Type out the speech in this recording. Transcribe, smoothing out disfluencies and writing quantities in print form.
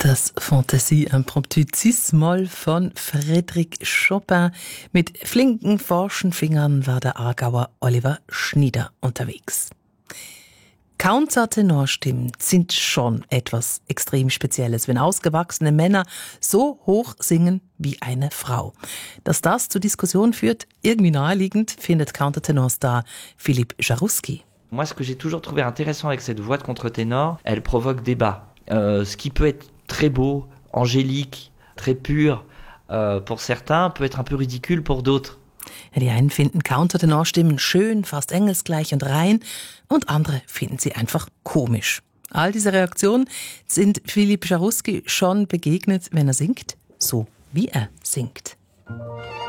Das Fantasie impromptu Cis-Moll von Frédéric Chopin. Mit flinken, forschen Fingern war der Aargauer Oliver Schnieder unterwegs. Countertenorstimmen sind schon etwas extrem Spezielles, wenn ausgewachsene Männer so hoch singen wie eine Frau. Dass das zu Diskussionen führt, irgendwie naheliegend, findet Countertenorstar Philippe Jarouski. Moi, ce que j'ai toujours trouvé intéressant avec cette voix de contre-ténor, elle provoque débat. Ce qui peut être très beau, angélique, très pur pour certains, peut être un peu ridicule pour d'autres. Ja, die einen finden Countertenorstimmen schön, fast engelsgleich und rein, und andere finden sie einfach komisch. All diese Reaktionen sind Philippe Jarouski schon begegnet, wenn er singt, so wie er singt.